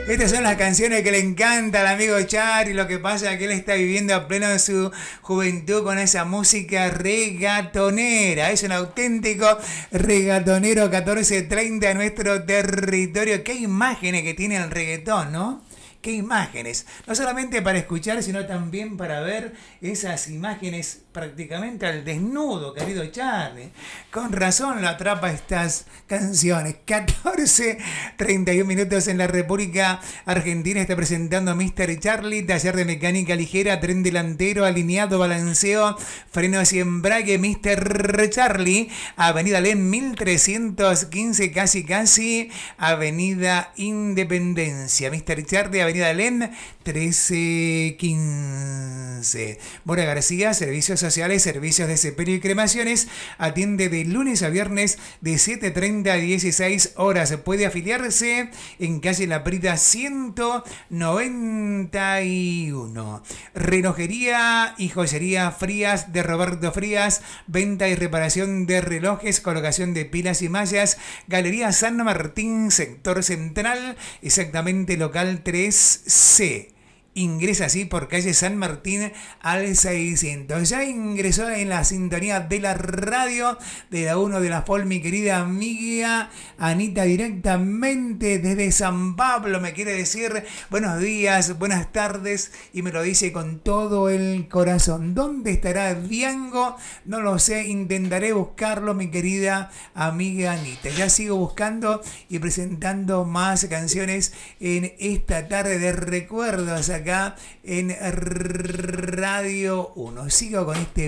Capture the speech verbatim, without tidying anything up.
Estas son las canciones que le encanta al amigo Char, y lo que pasa es que él está viviendo a pleno de su juventud con esa música regatonera. Es un auténtico regatonero. Catorce treinta en nuestro territorio. Qué imágenes que tiene el reggaetón, ¿no? Qué imágenes, no solamente para escuchar, sino también para ver esas imágenes prácticamente al desnudo, querido Charlie. Con razón lo atrapa estas canciones. catorce treinta y uno minutos en la República Argentina. Está presentando mister Charlie, taller de mecánica ligera, tren delantero, alineado, balanceo, frenos y embrague. mister Charlie, Avenida Len mil trescientos quince, casi casi Avenida Independencia. mister Charlie, Avenida Len trece quince. Mora García, servicios sociales, servicios de sepelio y cremaciones. Atiende de lunes a viernes de siete treinta a dieciséis horas. Puede afiliarse en calle La Prida ciento noventa y uno. Relojería y joyería Frías de Roberto Frías. Venta y reparación de relojes, colocación de pilas y mallas. Galería San Martín, sector central, exactamente local tres C. Ingresa así por calle San Martín al seiscientos. Ya ingresó en la sintonía de la radio de la uno de la F O L, mi querida amiga Anita, directamente desde San Pablo. Me quiere decir buenos días, buenas tardes, y me lo dice con todo el corazón. ¿Dónde estará Diango? No lo sé, intentaré buscarlo, mi querida amiga Anita. Ya sigo buscando y presentando más canciones en esta tarde de recuerdos acá en Radio uno. Sigo con este